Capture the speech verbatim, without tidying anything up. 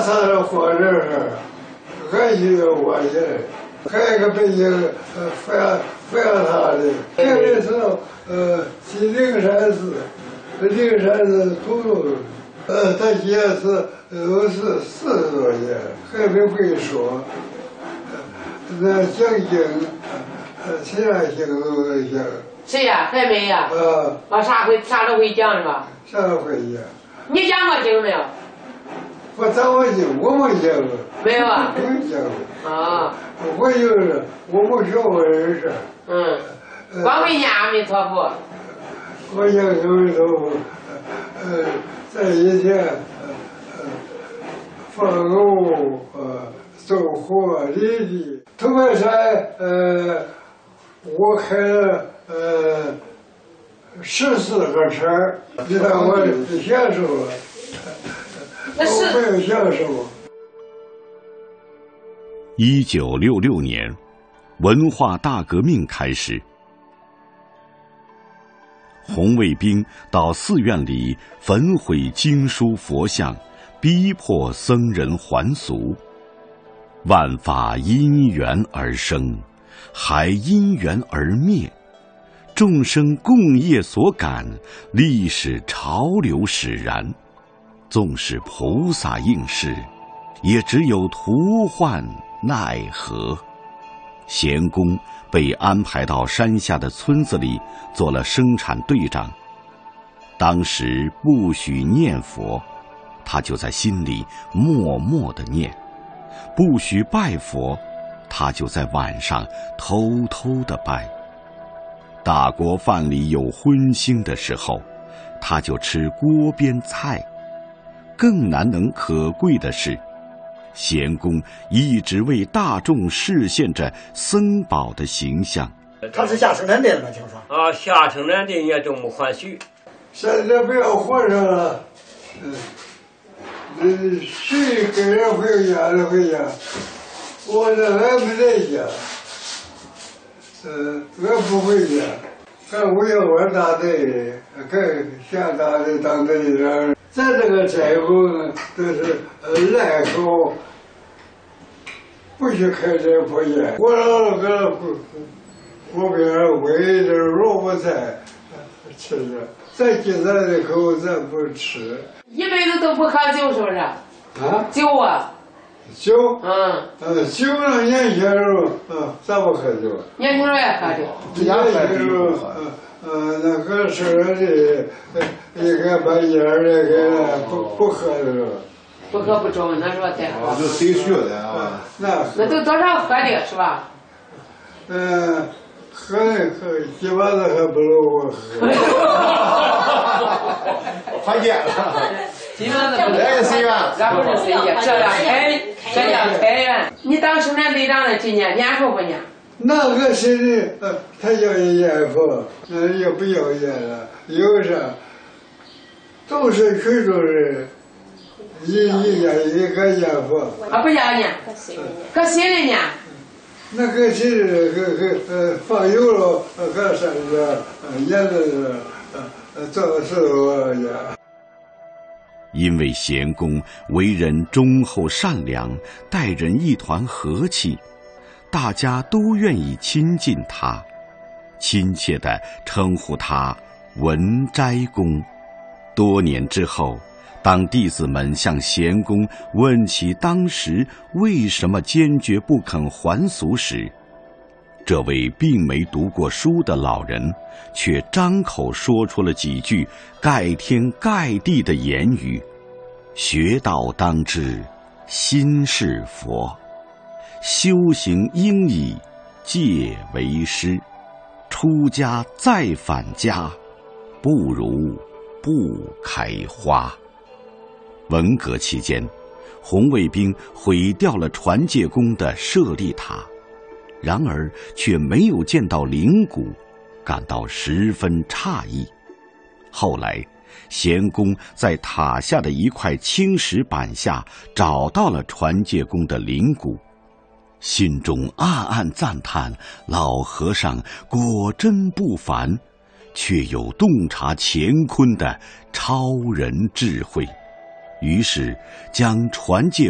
他的火这儿，还去我去，还有个北京呃非要非要他的，这个时候呃去灵山寺，灵山寺土路，呃他也是都是四十多年，还没会说，那讲经，呃其他经都能讲。 谁呀？还没呀？ 啊。 啊啥会啥都会讲是吧？ 啥都会讲。 你讲过经没有？ 我讲过经，我没讲过。 没有啊？ 没讲过。 啊。 我就是我没学过人事。 嗯。光会念阿弥陀佛。 我念阿弥陀佛，呃，在以前，呃，放牛，呃，种活犁地。头白山，呃，我开了呃十四个车，你看我享受了。 那是。 我没有享受。 一九六六年，文化大革命开始。红卫兵到寺院里焚毁经书佛像，逼迫僧人还俗。万法因缘而生，还因缘而灭。众生共业所感，历史潮流使然。纵使菩萨应是，也只有徒唤奈何。贤公被安排到山下的村子里做了生产队长。当时不许念佛，他就在心里默默地念；不许拜佛，他就在晚上偷偷地拜。大锅饭里有荤腥的时候，他就吃锅边菜。更难能可贵的是，贤公一直为大众示现着僧宝的形象。 他是下生产队的吗？听说啊，下生产队也这么欢喜。 现在不要和尚了，嗯，嗯，谁跟人回家就回家，我这还没在家，嗯，我不回家，干我要玩大队，干下大队当队长。咱这个斋后呢，都是呃赖口。不许开斋破烟，我老搁锅边上煨点萝卜菜吃着，咱今咱的口咱不吃。 一辈子都不喝酒是不是？ 啊？ 酒啊？ 酒？ 嗯。 呃，酒呢，年轻时候，嗯，咱不喝酒。 年轻人也喝酒。 年轻时候，呃呃，那个事儿的，应该把烟儿那个不不喝的了。 不喝不中，那说太好。 就谁学的啊？ 那那都多少喝的是吧？ 嗯，喝喝基本上还不如我喝。 还见了。 基本上不来个谁呀？ 咱不是谁呀？这样开，这样开源。你当生产队长的今年念佛不念？ 那个谁的，呃，他要念佛，那也不要念了，有啥？都是群众人。一一年一个念佛啊，不要念，搁心里念。 那搁心里，搁搁呃放油了，搁山上，呃念的是呃做事我念。 因为贤公为人忠厚善良，待人一团和气，大家都愿意亲近他，亲切地称呼他文斋公。多年之后，当弟子们向贤公问起当时为什么坚决不肯还俗时，这位并没读过书的老人却张口说出了几句盖天盖地的言语：学道当知心是佛，修行应以戒为师，出家再返家，不如不开花。文革期间，红卫兵毁掉了传戒宫的舍利塔，然而却没有见到灵骨，感到十分诧异。后来，贤公在塔下的一块青石板下找到了传戒宫的灵骨，心中暗暗赞叹老和尚果真不凡，却有洞察乾坤的超人智慧。于是将传戒